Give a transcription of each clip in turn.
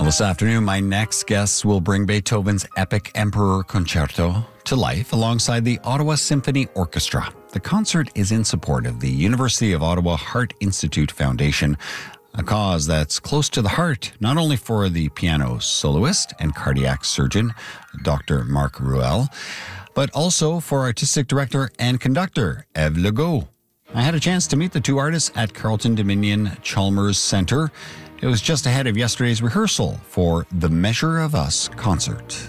This afternoon, my next guests will bring Beethoven's epic Emperor Concerto to life alongside the Ottawa Symphony Orchestra. The concert is in support of the University of Ottawa Heart Institute Foundation, a cause that's close to the heart, not only for the piano soloist and cardiac surgeon, Dr. Marc Ruel, but also for artistic director and conductor, Eve Legault. I had a chance to meet the two artists at Carleton Dominion Chalmers Centre. It was just ahead of yesterday's rehearsal for the Measure of Us concert.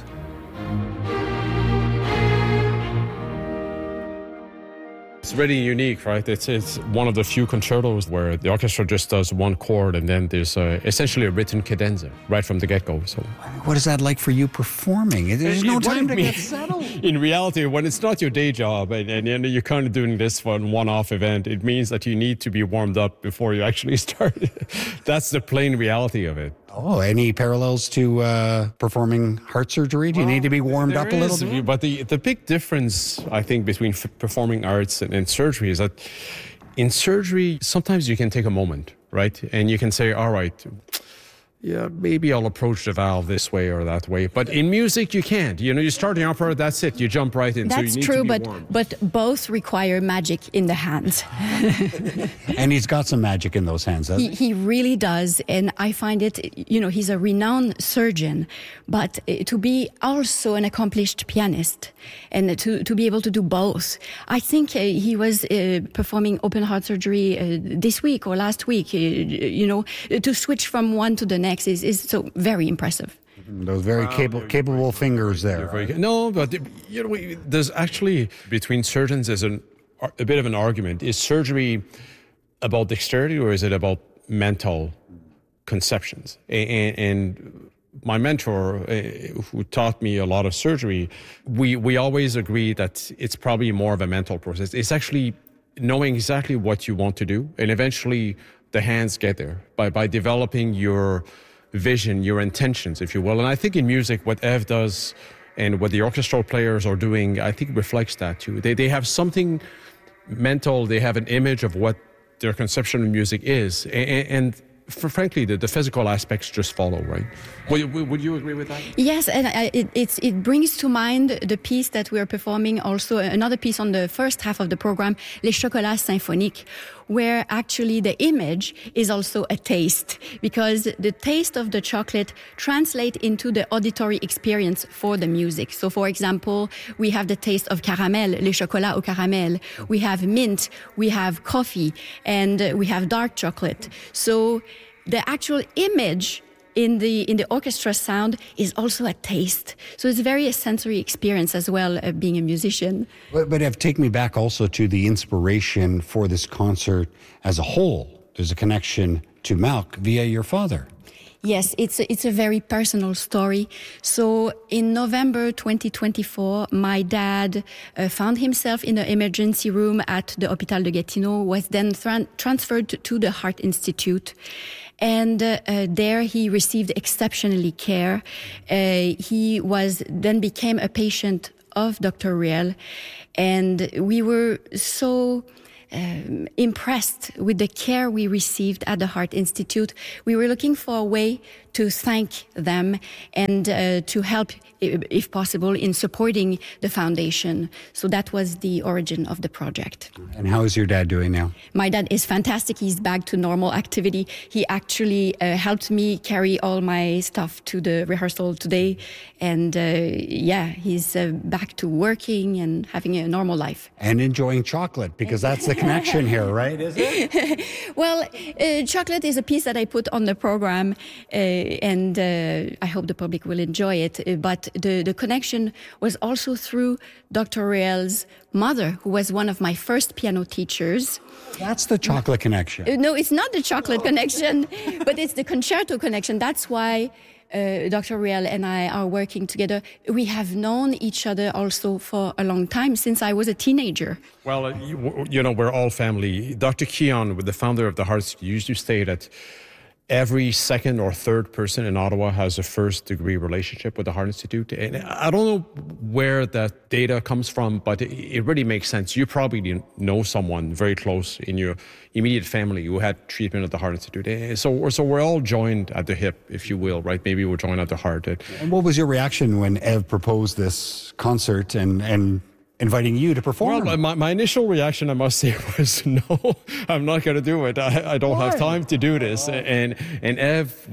It's really unique, right? It's one of the few concertos where the orchestra just does one chord and then there's essentially a written cadenza right from the get-go. So, what is that like for you performing? There's no time to get settled. In reality, when it's not your day job and you're kind of doing this for a one-off event, it means that you need to be warmed up before you actually start. That's the plain reality of it. Oh, any parallels to performing heart surgery? Do you need to be warmed up a little bit? But the big difference, I think, between performing arts and surgery is that in surgery, sometimes you can take a moment, right? And you can say, all right, yeah, maybe I'll approach the valve this way or that way. But in music, you can't. You know, you start the opera, that's it. You jump right in. That's so you need true, to be warm. but both require magic in the hands. And he's got some magic in those hands, doesn't He really does. And I find it, he's a renowned surgeon, but to be also an accomplished pianist and to be able to do both. I think he was performing open heart surgery this week or last week. To switch from one to the next is so very impressive. Those very capable fingers there. No, but there's actually, between surgeons, there's a bit of an argument. Is surgery about dexterity or is it about mental conceptions? And my mentor, who taught me a lot of surgery, we always agree that it's probably more of a mental process. It's actually knowing exactly what you want to do, and eventually the hands get there by developing your vision, your intentions, if you will. And I think in music, what Eve does and what the orchestral players are doing, I think reflects that too. They have something mental, they have an image of what their conception of music is. And frankly, the physical aspects just follow, right? Would you agree with that? Yes, and it brings to mind the piece that we are performing, also another piece on the first half of the program, Les Chocolats Symphoniques, where actually the image is also a taste, because the taste of the chocolate translates into the auditory experience for the music. So, for example, we have the taste of caramel, les chocolats au caramel. We have mint, we have coffee, and we have dark chocolate. So the actual image in the orchestra sound is also a taste. So it's very a sensory experience as well, being a musician. But take me back also to the inspiration for this concert as a whole. There's a connection to Marc via your father. Yes, it's a very personal story. So in November 2024, my dad found himself in the emergency room at the Hôpital de Gatineau, was then transferred to the Heart Institute. And there he received exceptionally care. He then became a patient of Dr. Ruel. And we were so impressed with the care we received at the Heart Institute. We were looking for a way to thank them and to help, if possible, in supporting the foundation. So that was the origin of the project. And how is your dad doing now? My dad is fantastic. He's back to normal activity. He actually helped me carry all my stuff to the rehearsal today. And he's back to working and having a normal life. And enjoying chocolate, because that's the connection here, right? Is it? Well, chocolate is a piece that I put on the program, and I hope the public will enjoy it. But the connection was also through Dr. Ruel's mother, who was one of my first piano teachers. That's the chocolate connection. No, it's not the chocolate connection, but it's the concerto connection. That's why Dr. Ruel and I are working together. We have known each other also for a long time, since I was a teenager. Well, we're all family. Dr. Keon, the founder of the Heart, used to say that every second or third person in Ottawa has a first-degree relationship with the Heart Institute. And I don't know where that data comes from, but it really makes sense. You probably know someone very close in your immediate family who had treatment at the Heart Institute. So we're all joined at the hip, if you will, right? Maybe we're joined at the heart. And what was your reaction when Ev proposed this concert and inviting you to perform? Well, my initial reaction, I must say, was no, I'm not going to do it. I don't have time to do this. And Ev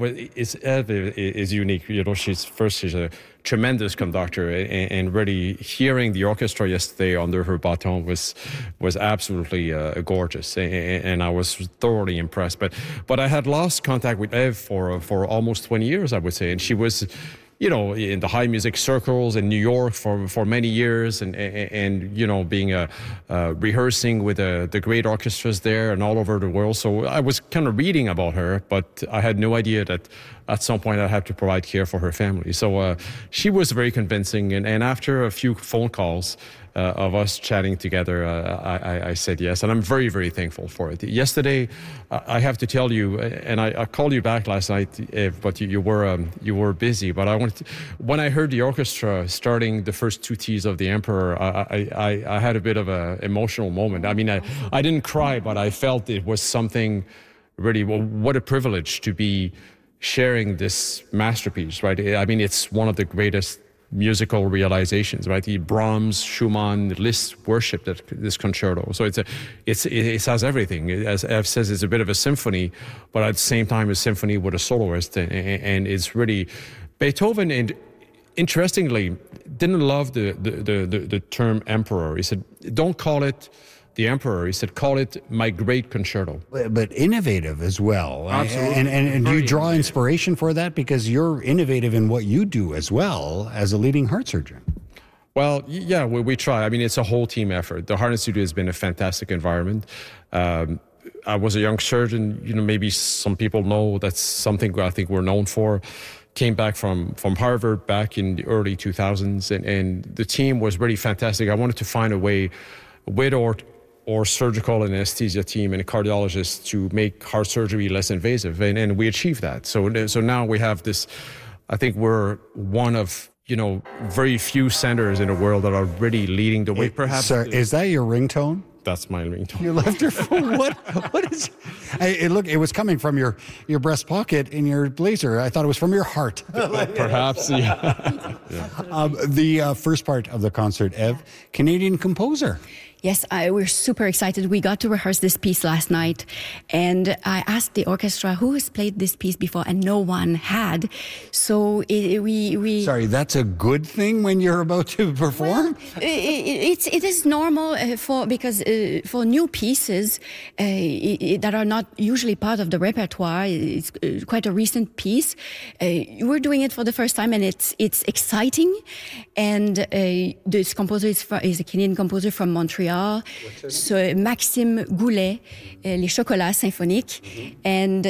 is unique. You know, she's a tremendous conductor, and really hearing the orchestra yesterday under her baton was absolutely gorgeous, and I was thoroughly impressed. But I had lost contact with Ev for almost 20 years, I would say, and she was, you know, in the high music circles in New York for many years, and you know, being rehearsing with the great orchestras there and all over the world. So I was kind of reading about her, but I had no idea that at some point I'd have to provide care for her family. So she was very convincing, and after a few phone calls of us chatting together, I said yes, and I'm very, very thankful for it. Yesterday, I have to tell you, and I called you back last night, but you were busy. But when I heard the orchestra starting the first two T's of the Emperor, I had a bit of an emotional moment. I mean, I didn't cry, but I felt it was something really. Well, what a privilege to be sharing this masterpiece, right? I mean, it's one of the greatest musical realizations, right? The Brahms, Schumann, Liszt worshipped this concerto. So it has everything. As Ev says, it's a bit of a symphony, but at the same time, a symphony with a soloist, and it's really Beethoven. And interestingly, didn't love the term emperor. He said, "Don't call it the Emperor." He said, "Call it my great concerto." But innovative as well. Absolutely. And do you draw inspiration for that? Because you're innovative in what you do as well as a leading heart surgeon. Well, yeah, we try. I mean, it's a whole team effort. The Heart Institute has been a fantastic environment. I was a young surgeon. You know, maybe some people know that's something I think we're known for. Came back from Harvard back in the early 2000s, and the team was really fantastic. I wanted to find a way with or surgical and anesthesia team and a cardiologist to make heart surgery less invasive, and we achieved that. So now we have this. I think we're one of, you know, very few centers in the world that are really leading the way. Perhaps. Sir, is that your ringtone? That's my ringtone. You left your phone. What is? It was coming from your breast pocket in your blazer. I thought it was from your heart. Perhaps, yeah. The first part of the concert, Ev, Canadian composer. Yes, we're super excited. We got to rehearse this piece last night, and I asked the orchestra who has played this piece before, and no one had. So we. Sorry, that's a good thing when you're about to perform. Well, it is normal because for new pieces that are not usually part of the repertoire. It's quite a recent piece. We're doing it for the first time, and it's exciting. And this composer is a Canadian composer from Montreal. So Maxime Goulet, Les Chocolats Symphoniques, and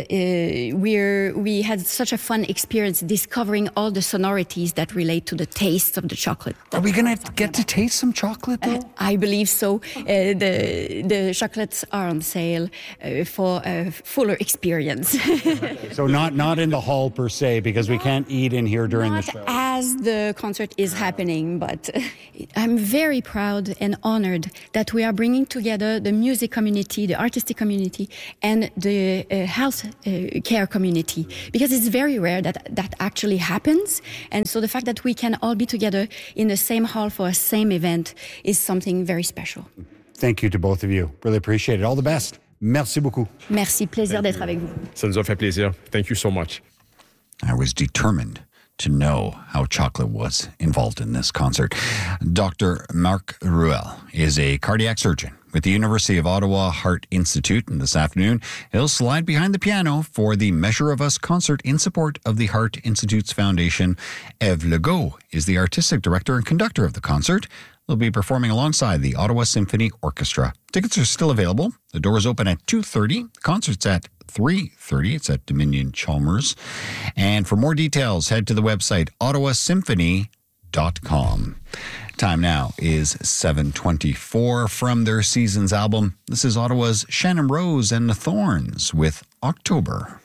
we had such a fun experience discovering all the sonorities that relate to the taste of the chocolate. Are we going to get to taste some chocolate, though? I believe so. The chocolates are on sale for a fuller experience. So not in the hall per se, because we can't eat in here during the show. Not as the concert is happening, but I'm very proud and honored that we are bringing together the music community, the artistic community, and the health care community, because it's very rare that actually happens. And so the fact that we can all be together in the same hall for a same event is something very special. Thank you to both of you. Really appreciate it. All the best. Merci beaucoup. Merci. Plaisir d'être avec vous. Ça nous a fait plaisir. Thank you so much. I was determined to know how chocolate was involved in this concert. Dr. Marc Ruel is a cardiac surgeon with the University of Ottawa Heart Institute, and this afternoon he'll slide behind the piano for the Measure of Us concert in support of the Heart Institute's foundation. Ev Legault is the artistic director and conductor of the concert. They'll be performing alongside the Ottawa Symphony Orchestra. Tickets are still available. The doors open at 2:30. The concert's at 3:30. It's at Dominion Chalmers. And for more details, head to the website ottawasymphony.com. Time now is 7:24 from their Seasons album. This is Ottawa's Shannon Rose and the Thorns with October.